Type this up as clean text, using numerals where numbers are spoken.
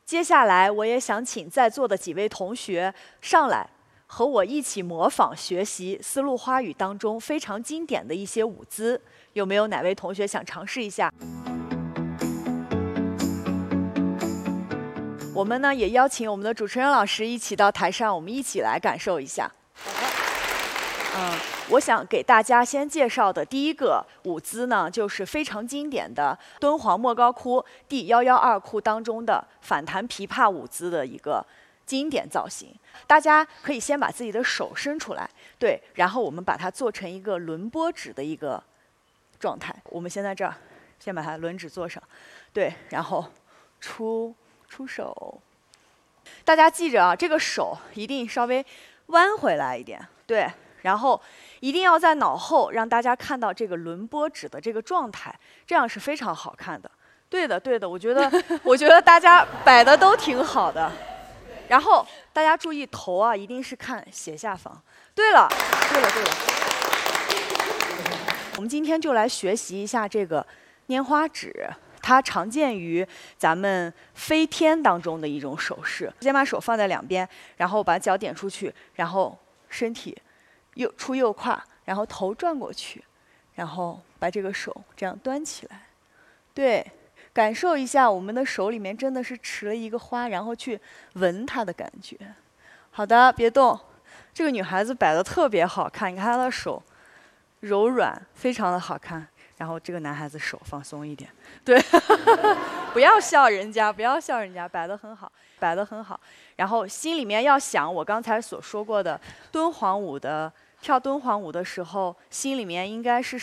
接下来，我也想请在座的几位同学上来，和我一起模仿学习丝路花语当中非常经典的一些舞姿。有没有哪位同学想尝试一下？我们呢也邀请我们的主持人老师一起到台上，我们一起来感受一下。我想给大家先介绍的第一个舞姿呢，就是非常经典的敦煌莫高窟第112窟当中的反弹琵琶舞姿的一个经典造型。大家可以先把自己的手伸出来，对，然后我们把它做成一个轮波指的一个状态。我们先在这儿，先把它轮指做上，对，然后出手。大家记着啊，这个手一定稍微弯回来一点，对。然后一定要在脑后让大家看到这个轮波指的这个状态，这样是非常好看的。对的，对的，我觉得大家摆的都挺好的。然后大家注意头啊，一定是看斜下方。对了。我们今天就来学习一下这个拈花指，它常见于咱们飞天当中的一种手势。先把手放在两边，然后把脚点出去，然后身体右胯，然后头转过去，然后把这个手这样端起来，对，感受一下我们的手里面真的是持了一个花，然后去闻它的感觉。好的，别动。这个女孩子摆的特别好看，你看她的手柔软，非常的好看。然后这个男孩子手放松一点，对，不要笑人家，摆得很好。然后心里面要想我刚才所说过的跳敦煌舞的时候，心里面应该是